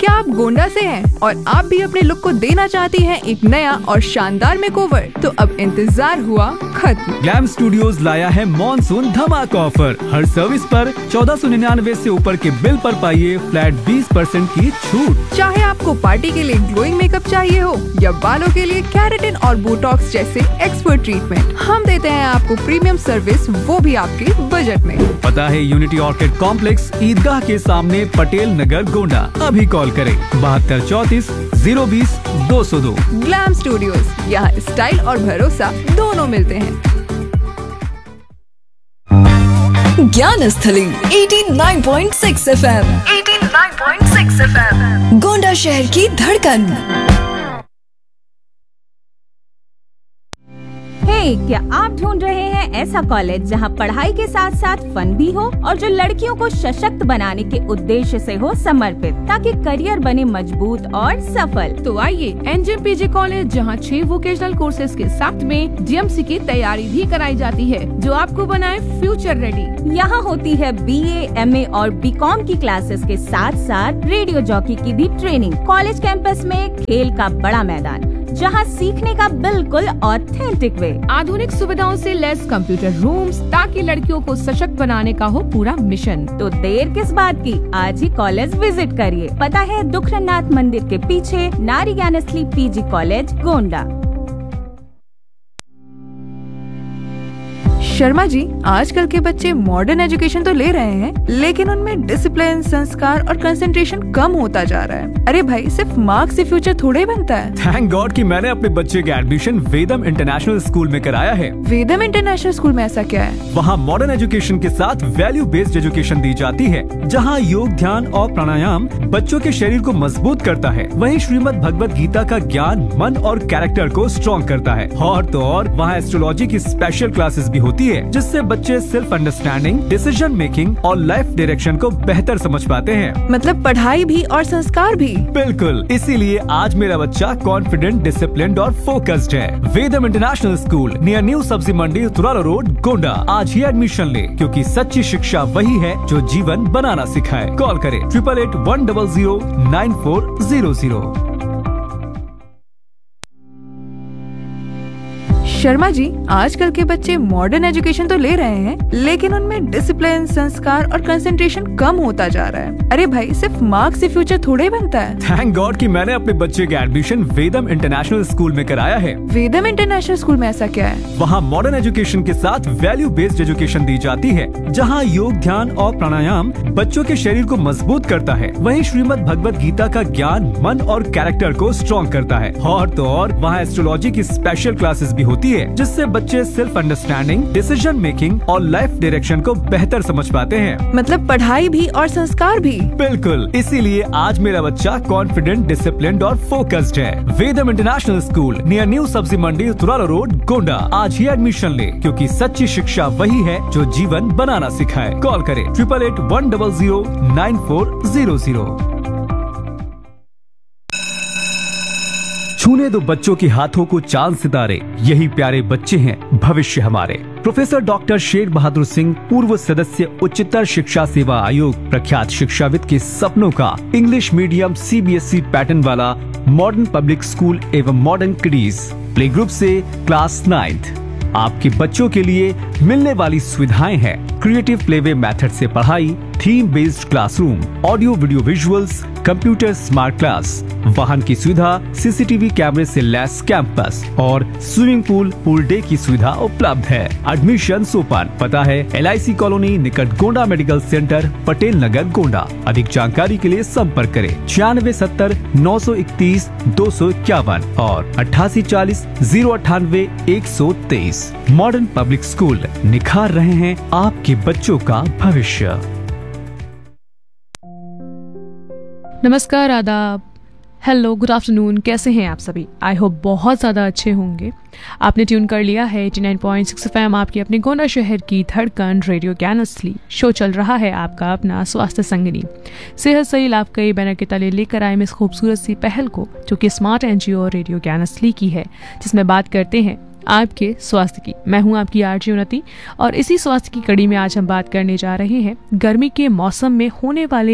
क्या आप गोंडा से हैं और आप भी अपने लुक को देना चाहती हैं एक नया और शानदार मेकओवर? तो अब इंतजार हुआ खत्म। ग्लैम स्टूडियोज लाया है मॉनसून धमाका ऑफर। हर सर्विस पर 1499 से ऊपर के बिल पर पाइए फ्लैट 20% की छूट। चाहे आपको पार्टी के लिए ग्लोइंग मेकअप चाहिए हो या बालों के लिए केराटिन और बोटॉक्स जैसे एक्सपर्ट ट्रीटमेंट, हम देते हैं आपको प्रीमियम सर्विस, वो भी आपके बजट में। पता है यूनिटी ऑर्किड कॉम्प्लेक्स, ईदगाह के सामने, पटेल नगर, गोंडा। अभी कॉल करें 7234 020 202। ग्लैम स्टूडियोज, यहाँ स्टाइल और भरोसा दोनों मिलते हैं। ज्ञान स्थली 89.6 FM, 89.6 FM, गोंडा शहर की धड़कन। क्या आप ढूंढ रहे हैं ऐसा कॉलेज जहां पढ़ाई के साथ साथ फन भी हो और जो लड़कियों को सशक्त बनाने के उद्देश्य से हो समर्पित, ताकि करियर बने मजबूत और सफल? तो आइए NJPG कॉलेज, जहां 6 वोकेशनल कोर्सेज के साथ में DMC की तैयारी भी कराई जाती है, जो आपको बनाए फ्यूचर रेडी। यहाँ होती है BA, MA और BCom की क्लासेस के साथ साथ रेडियो जॉकी की भी ट्रेनिंग। कॉलेज कैंपस में खेल का बड़ा मैदान, जहां सीखने का बिल्कुल ऑथेंटिक वे, आधुनिक सुविधाओं से लैस कंप्यूटर रूम्स, ताकि लड़कियों को सशक्त बनाने का हो पूरा मिशन। तो देर किस बात की, आज ही कॉलेज विजिट करिए। पता है दुखरनाथ मंदिर के पीछे, नारी ज्ञानस्थली PG कॉलेज, गोंडा। शर्मा जी, आजकल के बच्चे मॉडर्न एजुकेशन तो ले रहे हैं, लेकिन उनमें डिसिप्लिन, संस्कार और कंसंट्रेशन कम होता जा रहा है। अरे भाई, सिर्फ मार्क्स से फ्यूचर थोड़े ही बनता है। थैंक गॉड कि मैंने अपने बच्चे का एडमिशन वेदम इंटरनेशनल स्कूल में कराया है। वेदम इंटरनेशनल स्कूल में ऐसा क्या है? वहाँ मॉडर्न एजुकेशन के साथ वैल्यू बेस्ड एजुकेशन दी जाती है, जहाँ योग, ध्यान और प्राणायाम बच्चों के शरीर को मजबूत करता है। वहीं श्रीमद् भगवत गीता का ज्ञान मन और कैरेक्टर को स्ट्रॉन्ग करता है। और तो और वहाँ एस्ट्रोलॉजी की स्पेशल क्लासेस भी होती है, जिससे बच्चे सेल्फ अंडरस्टैंडिंग, डिसीजन मेकिंग और लाइफ डायरेक्शन को बेहतर समझ पाते हैं। मतलब पढ़ाई भी और संस्कार भी। बिल्कुल, इसीलिए आज मेरा बच्चा कॉन्फिडेंट, डिसिप्लिन्ड और फोकस्ड है। वेदम इंटरनेशनल स्कूल नियर न्यू सब्जी मंडी, तुराला रोड, गोंडा। आज ही एडमिशन ले, क्योंकि सच्ची शिक्षा वही है जो जीवन बनाना सिखाए। कॉल करें 8881009400। शर्मा जी, आजकल के बच्चे मॉडर्न एजुकेशन तो ले रहे हैं, लेकिन उनमें डिसिप्लिन, संस्कार और कंसंट्रेशन कम होता जा रहा है। अरे भाई, सिर्फ मार्क्स से फ्यूचर थोड़े ही बनता है। थैंक गॉड कि मैंने अपने बच्चे का एडमिशन वेदम इंटरनेशनल स्कूल में कराया है। वेदम इंटरनेशनल स्कूल में ऐसा क्या है? वहाँ मॉडर्न एजुकेशन के साथ वैल्यू बेस्ड एजुकेशन दी जाती है, जहाँ योग, ध्यान और प्राणायाम बच्चों के शरीर को मजबूत करता है। वहीं श्रीमद् भगवत गीता का ज्ञान मन और कैरेक्टर को स्ट्रॉन्ग करता है। और तो और वहाँ एस्ट्रोलॉजी की स्पेशल क्लासेस भी होती है, जिससे बच्चे सेल्फ अंडरस्टैंडिंग, डिसीजन मेकिंग और लाइफ डायरेक्शन को बेहतर समझ पाते हैं। मतलब पढ़ाई भी और संस्कार भी। बिल्कुल, इसीलिए आज मेरा बच्चा कॉन्फिडेंट, डिसिप्लिन्ड और फोकस्ड है। वेदम इंटरनेशनल स्कूल नियर न्यू सब्जी मंडी, तुराला रोड, गोंडा। आज ही एडमिशन ले, क्योंकि सच्ची शिक्षा वही है जो जीवन बनाना सिखाए। कॉल करें 8881009400। छूने दो बच्चों के हाथों को चांद सितारे, यही प्यारे बच्चे हैं भविष्य हमारे। प्रोफेसर डॉक्टर शेर बहादुर सिंह, पूर्व सदस्य उच्चतर शिक्षा सेवा आयोग, प्रख्यात शिक्षाविद के सपनों का इंग्लिश मीडियम CBSE पैटर्न वाला मॉडर्न पब्लिक स्कूल एवं मॉडर्न किडीज प्ले ग्रुप से क्लास 9th आपके बच्चों के लिए मिलने वाली सुविधाएं हैं क्रिएटिव प्लेवे मेथड से पढ़ाई, theme based classroom, audio video visuals, computer smart class, वाहन की सुविधा, CCTV कैमरे से लैस कैंपस और स्विमिंग पूल डे की सुविधा उपलब्ध है। Admission open. पता है LIC कॉलोनी निकट गोंडा मेडिकल सेंटर, पटेल नगर, गोंडा। अधिक जानकारी के लिए संपर्क करें 9670 931 251 और 8840 098 123। मॉडर्न पब्लिक स्कूल, निखार रहे हैं आपके बच्चों का भविष्य। नमस्कार, आदाब, हेलो, गुड आफ्टरनून। कैसे हैं आप सभी? आई होप बहुत ज़्यादा अच्छे होंगे। आपने ट्यून कर लिया है 89.6 FM, आपकी अपने गोंडा शहर की धड़कन रेडियो ज्ञानस्थली। शो चल रहा है आपका अपना स्वास्थ्य संगिनी। सेहत सही लाभ कई बैनर के तले लेकर आए इस खूबसूरत सी पहल को, जो कि स्मार्ट NGO रेडियो ज्ञानस्थली की है, जिसमें बात करते हैं आपके स्वास्थ्य की। मैं हूं आपकी RJ उन्नति और इसी स्वास्थ्य की कड़ी में आज हम बात करने जा रहे हैं गर्मी के मौसम में होने वाले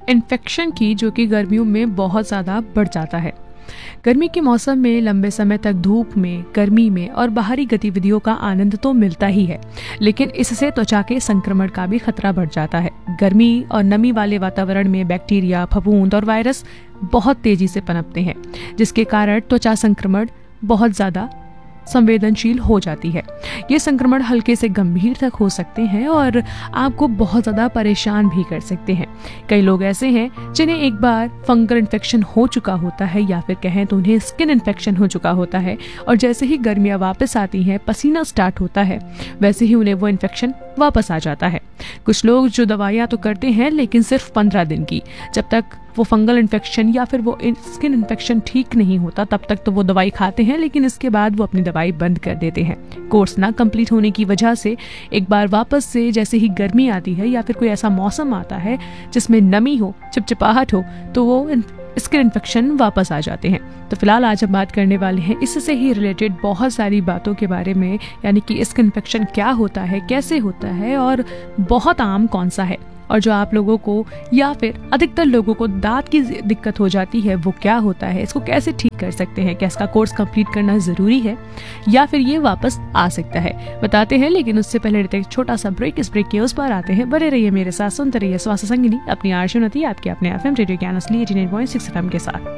इन्फेक्शन की, जो कि गर्मियों में बहुत ज़्यादा बढ़ जाता है। गर्मी के मौसम में लंबे समय तक धूप में, गर्मी में और बाहरी गतिविधियों का आनंद तो मिलता ही है, लेकिन इससे त्वचा के संक्रमण का भी खतरा बढ़ जाता है। गर्मी और नमी वाले वातावरण में बैक्टीरिया, फफूंद और वायरस बहुत तेजी से पनपते हैं, जिसके कारण त्वचा संक्रमण बहुत ज़्यादा संवेदनशील हो जाती है। ये संक्रमण हल्के से गंभीर तक हो सकते हैं और आपको बहुत ज़्यादा परेशान भी कर सकते हैं। कई लोग ऐसे हैं जिन्हें एक बार फंगल इन्फेक्शन हो चुका होता है या फिर कहें तो उन्हें स्किन इन्फेक्शन हो चुका होता है, और जैसे ही गर्मियाँ वापस आती हैं, पसीना स्टार्ट होता है, वैसे ही उन्हें वो इन्फेक्शन वापस आ जाता है। कुछ लोग जो दवाइयाँ तो करते हैं लेकिन सिर्फ 15 दिन की, जब तक वो फंगल इन्फेक्शन या फिर वो स्किन इन्फेक्शन ठीक नहीं होता तब तक तो वो दवाई खाते हैं, लेकिन इसके बाद वो अपनी दवाई बंद कर देते हैं। कोर्स ना कंप्लीट होने की वजह से एक बार वापस से जैसे ही गर्मी आती है या फिर कोई ऐसा मौसम आता है जिसमें नमी हो, चिपचिपाहट हो, तो वो स्किन इन्फेक्शन वापस आ जाते हैं। तो फिलहाल आज हम बात करने वाले हैं इससे ही रिलेटेड बहुत सारी बातों के बारे में, यानी कि स्किन इन्फेक्शन क्या होता है, कैसे होता है और बहुत आम कौन सा है, और जो आप लोगों को या फिर अधिकतर लोगों को दांत की दिक्कत हो जाती है वो क्या होता है, इसको कैसे ठीक कर सकते हैं, क्या इसका कोर्स कंप्लीट करना ज़रूरी है या फिर ये वापस आ सकता है, बताते हैं। लेकिन उससे पहले रहते एक छोटा सा ब्रेक। इस ब्रेक के उस पर आते हैं, बने रहिए मेरे साथ, सुनते रहिए स्वास्थ्य संगिनी अपनी आर्शुनती, आपके अपने FM रेडियो ज्ञान असली 89.6 FM के साथ।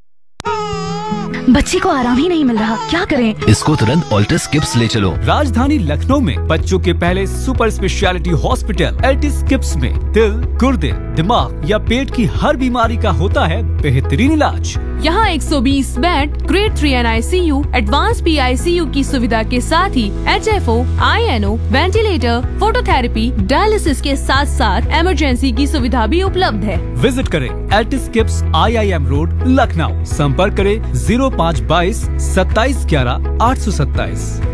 बच्चे को आराम ही नहीं मिल रहा, क्या करें? इसको तुरंत ऑल्टिस किप्स ले चलो। राजधानी लखनऊ में बच्चों के पहले super speciality hospital Altis kips में दिल, गुर्दे, दिमाग या पेट की हर बीमारी का होता है बेहतरीन इलाज। यहाँ 120 bed, grade 3 NICU, advance PICU की सुविधा के साथ ही HFO, INO, ventilator, phototherapy, dialysis के साथ साथ इमरजेंसी की सुविधा भी उपलब्ध है। विजिट करें Altis kips, IIM road, Lucknow. संपर्क करें 0522 27 11 827।